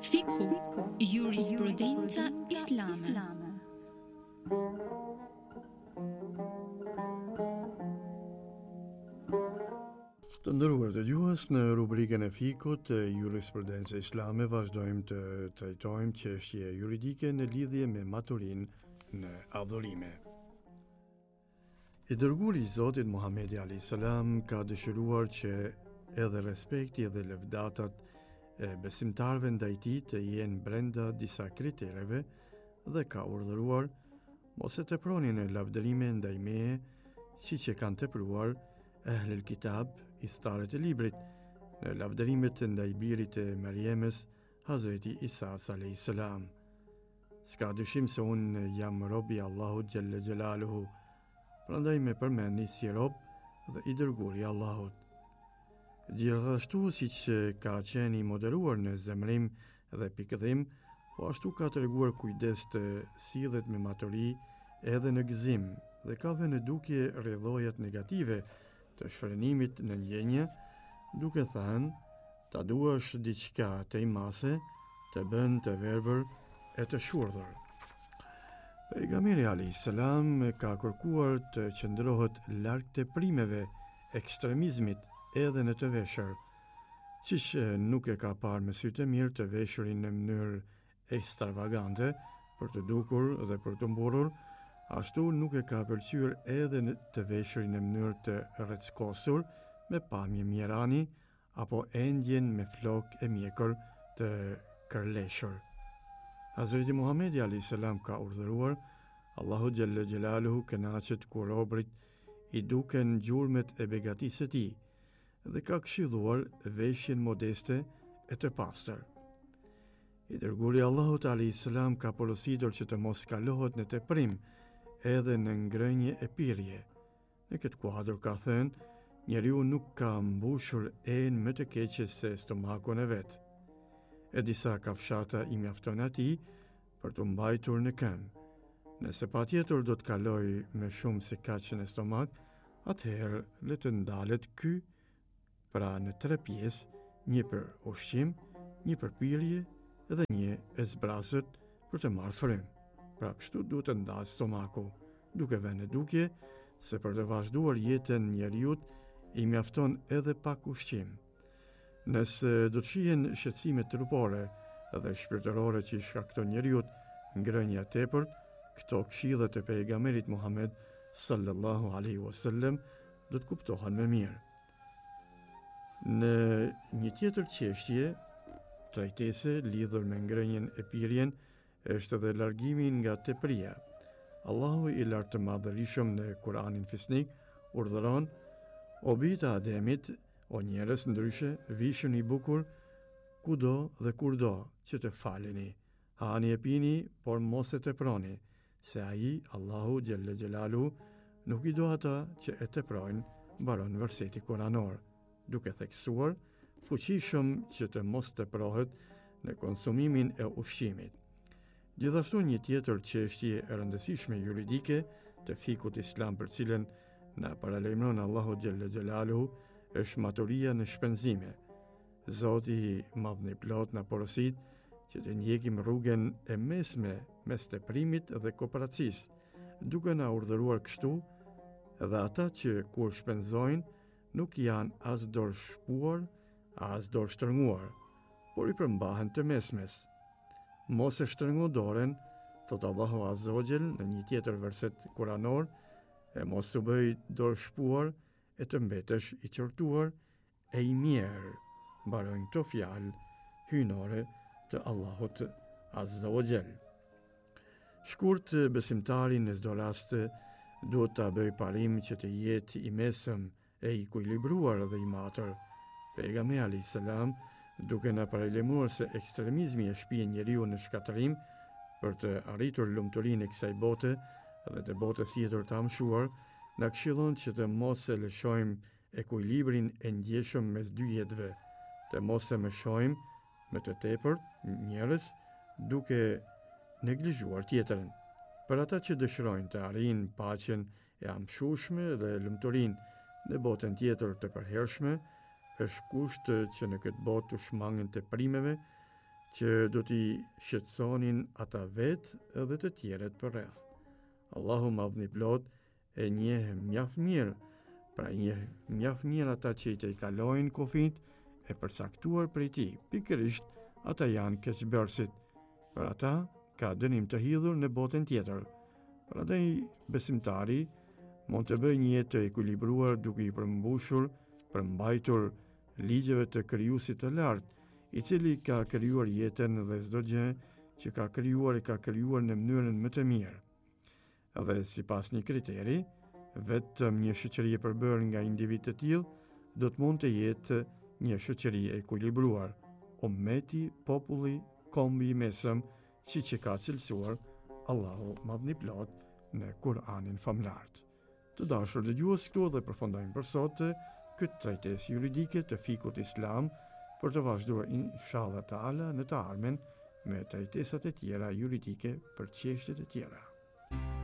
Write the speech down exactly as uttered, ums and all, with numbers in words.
Fikhu, jurisprudenca islame. Të nderuar dëgjues, në rubrikën e fikut të jurisprudencë islame vazhdojmë të trajtojmë çështje juridike në lidhje me maturinë në adhurime. I dërguari i Zotit Muhamedi alayhis salam ka dëshiruar që edhe respekti dhe lëvdatat e besimtarëve ndaj tij të jenë brenda disa kritereve dhe ka urdhëruar mos e teproni në lavdërime ndaj meje, siç e kanë tepruar Ehlul Kitab,ithtarët e librit, në lavdërimet ndaj birit e Mariemës, Hazreti Isa alayhis salam. S'ka dyshim se unë jam rob i Allahut xhelle xhelaluhu, prandaj më përmendni si rob dhe i dërguari i Allahut. Gjithashtu, siç ka qenë i moderuar në zemrim dhe pikëdhim, po ashtu ka treguar kujdes të sillet me maturi edhe në gëzim dhe ka vënë dukje rrjedhojat negative të shfrenimit në ndjenje, duke thënë, ta duash diçka të imase, të bën të verbër e të shurdhër. Pejgamberi alayhis salam ka kërkuar të qëndrohet larg teprimeve, ekstremizmit edhe në të veshur, siç nuk e ka parë me sy të mirë të veshurin në mënyrë ekstravagante për të dukur dhe për të mburur. Ashtu nuk e ka pëlqyer edhe në të veshurin në mënyrë të rreckosur, me pamje mjerani, apo endjen me flok e mjekër të kërleshur. Hazreti Muhamedi alayhis salam ka urdhëruar, Allahu xhelle xhelaluhu kënaqet kur robërit i duken gjurmet e begatisë së tij dhe ka këshilluar veshjen modeste e të pastër. I dërguari i Allahut alayhis salam ka porositur që të mos kalohet në teprim, edhe në ngrënje e pirje. Në këtë kuadër ka thënë, njeriu nuk ka mbushur enë më të keqe se stomakun e vet. E disa kafshata i mjafton atij për të mbajtur në këmbë. Nëse patjetër do të kaloj më shumë se kaq në stomak, atëherë le të ndalet ky pra në tre pjesë, një për ushqim, një për pirje dhe një e zbrazët për të marrë frym. Pra kështu duhet të ndahet stomaku, duke vënë dukje se për të vazhduar jetën njeriut i mjafton edhe pak ushqim. Nëse do të shihen shqetësimet trupore dhe shpirtërore që i shkakton njeriut ngrënia tepërt, këto këshillet e pejgamberit Muhammed sallallahu alaihi wasallam do të kuptohen më mirë. Në një tjetër çështje trajtese lidhur me ngrënien e pirjen është edhe largimi nga tepria. Allahu i lartë madhërisëm në Kur'anin Fisnik urdhëron, o bijtë Ademit, o njerëz ndryshe, vishuni bukur kudo dhe kurdo që të faleni. Hani e pini, por mos e teproni, se ai, Allahu xhelle xhelalu, nuk i do ata që e teprojnë, mbaron verseti kuranor, duke theksuar fuqishëm që të mos teprohet në konsumimin e ushqimit. Gjithashtu një tjetër çështje e rëndësishme juridike të fikut islam për cilën na paralajmëron Allahu xhelle xhelaluhu është maturia në shpenzime. Zoti i madhni plot na porosit që të ndjekim rrugën e mesme mes teprimit dhe kooperacisë, duke na urdhëruar kështu dhe ata që kur shpenzojnë nuk janë as dorë shpuar, as dorë shtrënguar, por i përmbahen të mesmes. Mos e shtrëngu dorën, thot Allahu azza wa jall në një tjetër verset kuranor, e mos të bëj dorë shpuar e të mbetesh i qortuar e i mjerë, mbarojnë këto fjalë hyjnore të Allahut azza wa jall. Shkurt besimtari në çdo rast duhet ta bëj parim që të jetë i mesëm e i ekuilibruar dhe i matër. Pejgamberi alayhis salam, duke na paralajmëruar se ekstremizmi e shpije njeriu në shkatërim për të arritur lumturinë e kësaj bote dhe të botës tjetër të amshuar, na këshillon që të mos e lëshojmë ekuilibrin e ndjeshëm mes dy jetëve, të mos e mëshojmë më të tepërt njerëz duke neglizhuar tjetrën. Për ata që dëshirojnë të arrijnë paqen e amshueshme dhe lumturinë në botën tjetër të përhershme, është kusht që në këtë botë të shmangen të primeve, që do t'i shqetësonin ata vetë edhe të tjerët për rreth. Allahu madhni plot e njeh mjaft mirë, pra njeh mjaft mirë ata që i të i kalojnë kufit e përcaktuar prej tij, pikërisht ata janë keqbërësit. Për ata ka dënim të hidhur në botën tjetër. Prandaj besimtari mund të bëjë një jetë të ekuilibruar duke i përmbushur, përmbajtur ligjeve të Krijuesit të lartë, i cili ka krijuar jetën dhe çdo gjë që ka krijuar e ka krijuar në mënyrën më të mirë. Dhe sipas një kriteri, vetëm një shoqëri e përbërë nga individ të tillë do të mund të jetë një shoqëri e ekuilibruar, ummeti, populli, kombi i mesëm, siç e ka cilësuar Allahu madhni plot në Kur'anin famlar. Të dashur dëgjues, këtu edhe përfundojmë për sot këtë trajtesë juridike të fikut islam, për të vazhduar inshallah taala në të ardhmen me trajtesat e tjera juridike për çështjet e tjera.